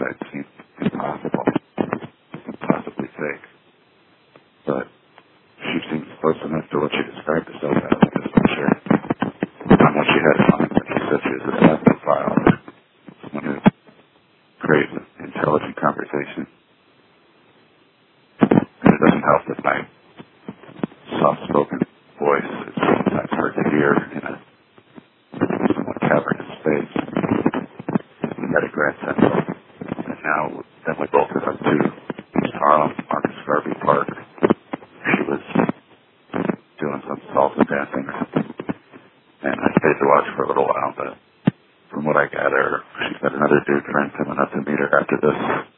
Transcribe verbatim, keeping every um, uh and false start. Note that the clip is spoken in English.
suicide seemed impossible, impossibly fake. But she seems close enough to what she described herself as, just for sure. On what she had in mind when she said she was a psychophile, someone who craves intelligent conversation. And it doesn't help that my soft-spoken voice is sometimes hard to hear in a somewhat cavernous space. We met at Grand Central, and now then we both went up to East Harlem, Marcus Garvey Park. She was doing some salsa dancing or something, and I stayed to watch for a little while, but from what I gather, she's got another dude friend coming up to meet her after this.